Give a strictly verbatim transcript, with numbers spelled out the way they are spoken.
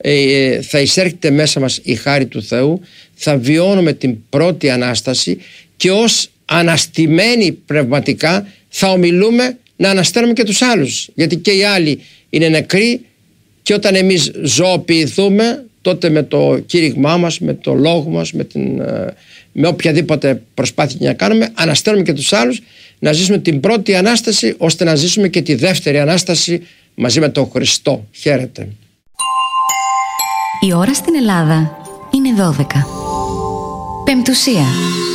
ε, θα εισέρχεται μέσα μας η χάρη του Θεού, θα βιώνουμε την πρώτη Ανάσταση και ως αναστημένοι πνευματικά θα ομιλούμε να ανασταίνουμε και τους άλλους, γιατί και οι άλλοι είναι νεκροί και όταν εμείς ζωοποιηθούμε, τότε με το κήρυγμά μας, με το λόγο μας, με, την, με οποιαδήποτε προσπάθεια να κάνουμε, ανασταίνουμε και τους άλλους να ζήσουμε την πρώτη Ανάσταση, ώστε να ζήσουμε και τη δεύτερη Ανάσταση μαζί με τον Χριστό. Χαίρετε. Η ώρα στην Ελλάδα είναι δώδεκα. Πεμπτουσία.